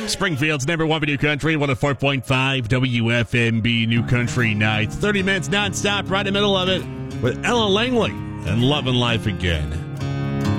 Springfield's number one for New Country, 104.5 WFMB New Country Nights. 30 minutes nonstop, right in the middle of it, with Ella Langley and Lovin' Life Again.